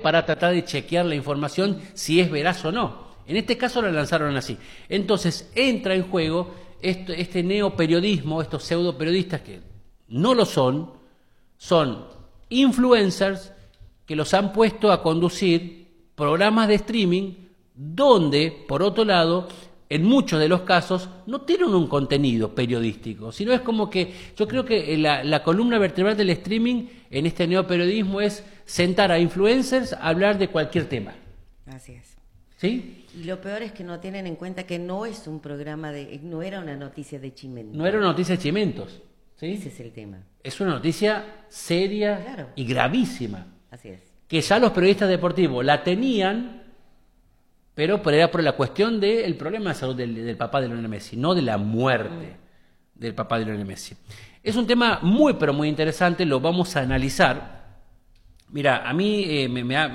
para tratar de chequear la información si es veraz o no. En este caso la lanzaron así. Entonces entra en juego este neoperiodismo, estos pseudoperiodistas que no lo son influencers que los han puesto a conducir programas de streaming donde, por otro lado, en muchos de los casos no tienen un contenido periodístico, sino es como que yo creo que la columna vertebral del streaming en este neoperiodismo es sentar a influencers a hablar de cualquier tema. Así es. ¿Sí? Y lo peor es que no tienen en cuenta que no es un programa no era una noticia de Chimentos. No era una noticia de Chimentos. ¿Sí? Ese es el tema. Es una noticia seria, claro, y gravísima. Así es. Que ya los periodistas deportivos la tenían, pero era por la cuestión del problema de salud del papá de Lionel Messi, no de la muerte del papá de Lionel Messi. Es un tema muy, pero muy interesante, lo vamos a analizar. Mira, a mí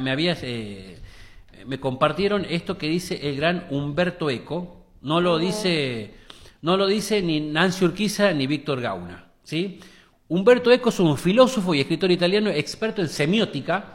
me compartieron esto que dice el gran Humberto Eco, no lo dice ni Nancy Urquiza ni Víctor Gauna, ¿sí? Humberto Eco es un filósofo y escritor italiano experto en semiótica.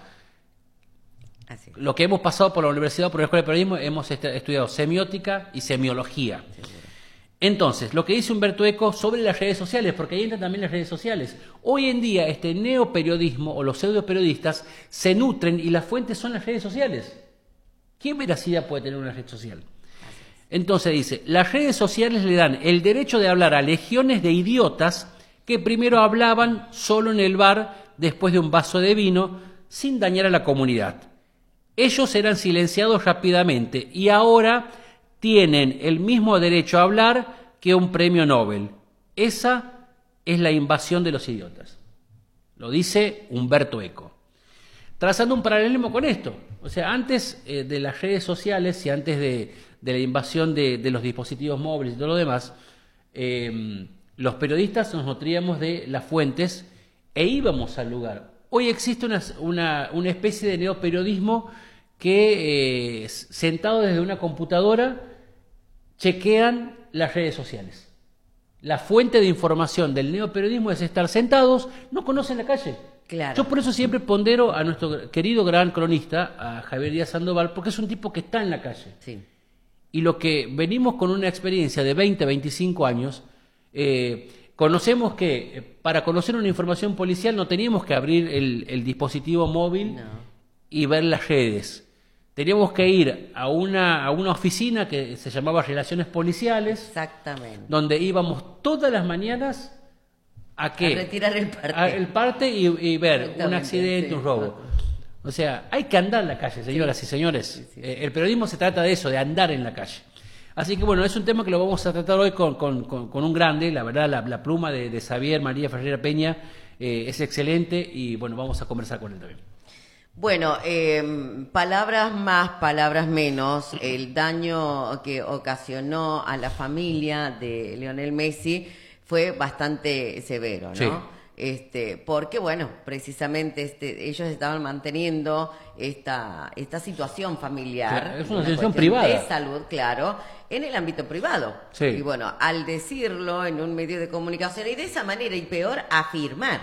Así es. Lo que hemos pasado por la universidad, por la escuela de periodismo, hemos estudiado semiótica y semiología. Seguro. Entonces, lo que dice Humberto Eco sobre las redes sociales, porque ahí entran también las redes sociales. Hoy en día, este neoperiodismo o los pseudoperiodistas se nutren y las fuentes son las redes sociales. ¿Qué veracidad puede tener una red social? Entonces dice, las redes sociales le dan el derecho de hablar a legiones de idiotas que primero hablaban solo en el bar después de un vaso de vino sin dañar a la comunidad. Ellos eran silenciados rápidamente y ahora tienen el mismo derecho a hablar que un premio Nobel. Esa es la invasión de los idiotas. Lo dice Humberto Eco. Trazando un paralelismo con esto. O sea, antes de las redes sociales y antes de la invasión de los dispositivos móviles y todo lo demás, los periodistas nos nutríamos de las fuentes e íbamos al lugar. Hoy existe una especie de neoperiodismo que, sentado desde una computadora, chequean las redes sociales. La fuente de información del neoperiodismo es estar sentados, no conocen la calle. Claro. Yo por eso siempre pondero a nuestro querido gran cronista, a Javier Díaz Sandoval, porque es un tipo que está en la calle. Sí. Y lo que venimos con una experiencia de 20, 25 años, conocemos que para conocer una información policial no teníamos que abrir el dispositivo móvil y ver las redes. Teníamos que ir a una oficina que se llamaba Relaciones Policiales. Exactamente. Donde íbamos todas las mañanas a retirar el parte. El parte y ver un accidente, un robo. O sea, hay que andar en la calle, señoras y señores. Sí. El periodismo se trata de eso, de andar en la calle. Así que bueno, es un tema que lo vamos a tratar hoy con un grande. La verdad, la pluma de Xavier María Ferreira Peña es excelente y bueno, vamos a conversar con él también. Bueno, palabras más, palabras menos, el daño que ocasionó a la familia de Lionel Messi fue bastante severo, ¿no? Sí. Porque bueno, precisamente ellos estaban manteniendo esta situación familiar, claro, es una situación privada de salud, claro, en el ámbito privado. Sí. Y bueno, al decirlo en un medio de comunicación y de esa manera y peor, afirmar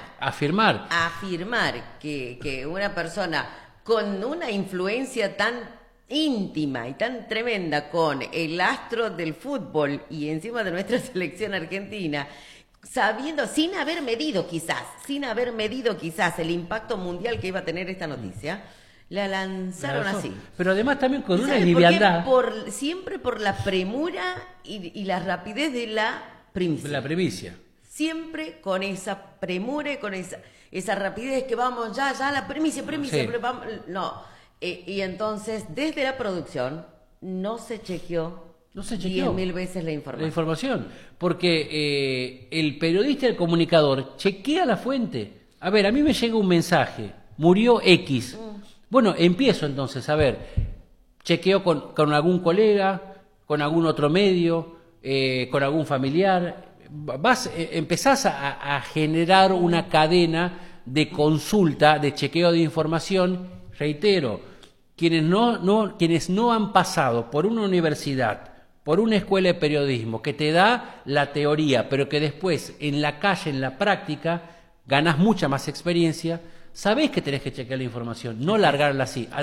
que una persona con una influencia tan íntima y tan tremenda con el astro del fútbol y encima de nuestra selección argentina, sabiendo, sin haber medido quizás el impacto mundial que iba a tener esta noticia, la lanzaron así. Pero además también con una liviandad. Siempre por la premura y la rapidez de la primicia. La primicia. Siempre con esa premura y con esa rapidez que vamos ya, la primicia, sí. vamos, no. Y entonces, desde la producción, no se chequeó 10.000 veces la información. Porque el periodista y el comunicador chequea la fuente. A ver, a mí me llega un mensaje, murió X. Bueno, empiezo entonces a ver, chequeo con algún colega, con algún otro medio, con algún familiar. Empezás a generar una cadena de consulta, de chequeo de información. Reitero, quienes no han pasado por una universidad, por una escuela de periodismo que te da la teoría, pero que después en la calle, en la práctica, ganás mucha más experiencia, sabés que tenés que chequear la información, no largarla así.